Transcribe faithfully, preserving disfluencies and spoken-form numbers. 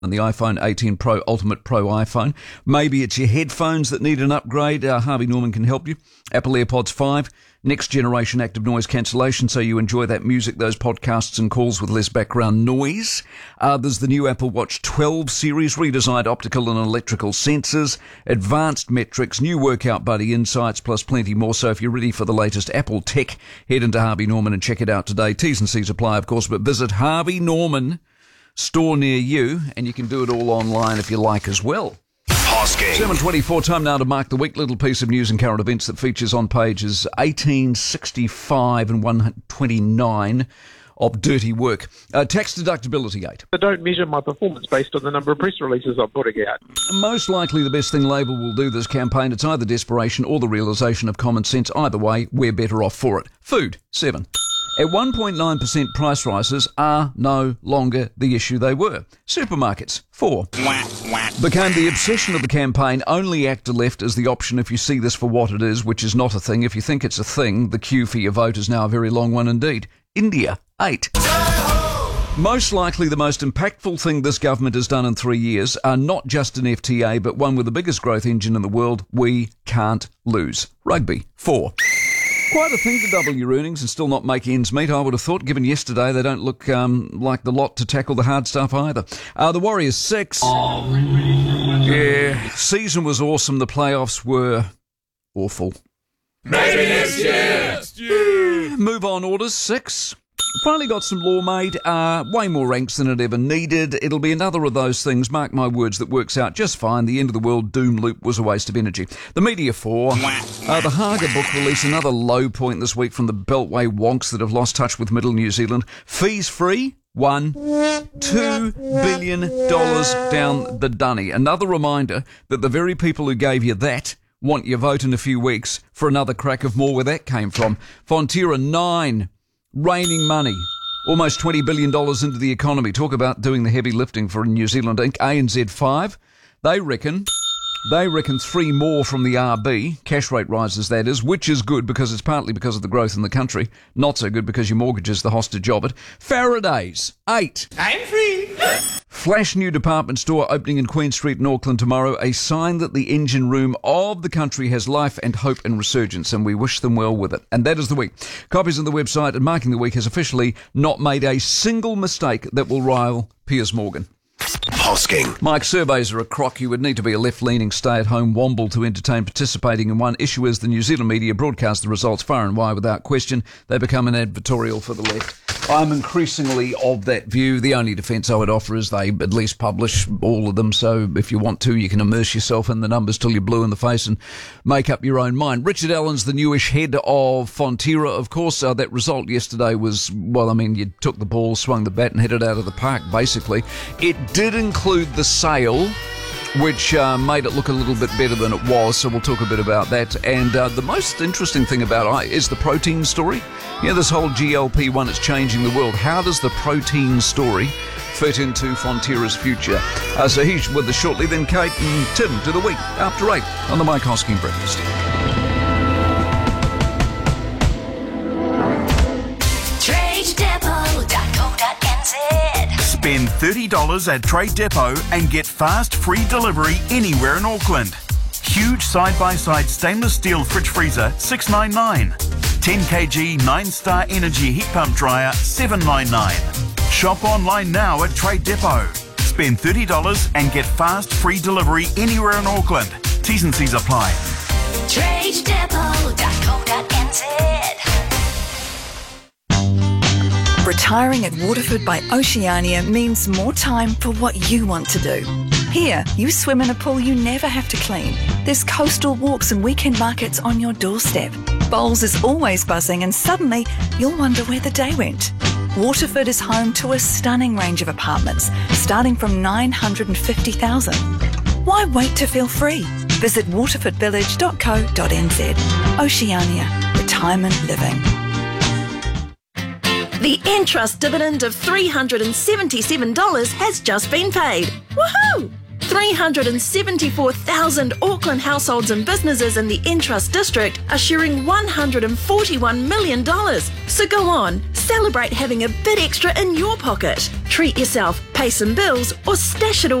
and the iPhone eighteen Pro Ultimate Pro iPhone. Maybe it's your headphones that need an upgrade. Uh, Harvey Norman can help you. Apple AirPods five, next generation active noise cancellation, so you enjoy that music, those podcasts and calls with less background noise. Uh, there's the new Apple Watch twelve series, redesigned optical and electrical sensors, advanced metrics, new Workout Buddy insights, plus plenty more. So if you're ready for the latest Apple tech, head into Harvey Norman and check it out today. T's and C's apply, of course, but visit Harvey Norman store near you, and you can do it all online if you like as well. Hosking. seven twenty-four, time now to mark the week. Little piece of news and current events that features on pages eighteen, sixty-five and one twenty-nine of Dirty Work. Uh, tax deductibility, eight. I don't measure my performance based on the number of press releases I'm putting out. Most likely the best thing Labor will do this campaign, it's either desperation or the realisation of common sense. Either way, we're better off for it. Food, seven. At one point nine percent price rises are no longer the issue they were. Supermarkets, four. Became the obsession of the campaign. Only ACTA left as the option if you see this for what it is, which is not a thing. If you think it's a thing, the queue for your vote is now a very long one indeed. India, eight. Most likely the most impactful thing this government has done in three years are not just an F T A, but one with the biggest growth engine in the world. We can't lose. Rugby, four. Quite a thing to double your earnings and still not make ends meet, I would have thought, given yesterday they don't look um, like the lot to tackle the hard stuff either. Uh, the Warriors, six. Oh, yeah, season was awesome. The playoffs were awful. Maybe next year. Next year. Move on orders, six. Finally got some law made, uh, way more ranks than it ever needed. It'll be another of those things, mark my words, that works out just fine. The end of the world doom loop was a waste of energy. The media, four. Uh, the Haga book released another low point this week from the Beltway wonks that have lost touch with middle New Zealand. Fees free, one. Two billion dollars down the dunny. Another reminder that the very people who gave you that want your vote in a few weeks for another crack of more where that came from. Fonterra, nine. Raining money, almost twenty billion dollars into the economy. Talk about doing the heavy lifting for New Zealand Incorporated. A N Z, five. They reckon, they reckon three more from the R B, cash rate rises that is, which is good because it's partly because of the growth in the country. Not so good because your mortgage is the hostage of it. Faraday's, eight. I'm free. Flash new department store opening in Queen Street in Auckland tomorrow, a sign that the engine room of the country has life and hope and resurgence, and we wish them well with it. And that is the week. Copies on the website, and Marking the Week has officially not made a single mistake that will rile Piers Morgan. Hosking. Mike, surveys are a crock. You would need to be a left-leaning stay-at-home womble to entertain participating in one. Issue is the New Zealand media broadcast the results far and wide without question. They become an advertorial for the left. I'm increasingly of that view. The only defence I would offer is they at least publish all of them, so if you want to, you can immerse yourself in the numbers till you're blue in the face and make up your own mind. Richard Allen's the newish head of Fonterra, of course. Uh, that result yesterday was, well, I mean, you took the ball, swung the bat and hit it out of the park, basically. It did include the sale, which uh, made it look a little bit better than it was, so we'll talk a bit about that. And uh, the most interesting thing about it is the protein story. You know, this whole G L P one is changing the world. How does the protein story fit into Fonterra's future? Uh, so he's with us shortly. Then Kate and Tim to the week after eight on the Mike Hosking Breakfast. trade depot dot co dot n z. Spend thirty dollars at Trade Depot and get fast free delivery anywhere in Auckland. Huge side-by-side stainless steel fridge freezer, six ninety-nine. ten kilogram nine-star energy heat pump dryer, seven ninety-nine. Shop online now at Trade Depot. Spend thirty dollars and get fast free delivery anywhere in Auckland. T's and C's apply. trade depot dot co dot n z. Retiring at Waterford by Oceania means more time for what you want to do. Here, you swim in a pool you never have to clean. There's coastal walks and weekend markets on your doorstep. Bowls is always buzzing and suddenly you'll wonder where the day went. Waterford is home to a stunning range of apartments, starting from nine hundred fifty thousand dollars. Why wait to feel free? Visit waterford village dot co dot n z. Oceania. Retirement living. The Entrust dividend of three hundred seventy-seven dollars has just been paid. Woohoo! three hundred seventy-four thousand Auckland households and businesses in the Entrust district are sharing one hundred forty-one million dollars. So go on, Celebrate having a bit extra in your pocket. Treat yourself, pay some bills, or stash it away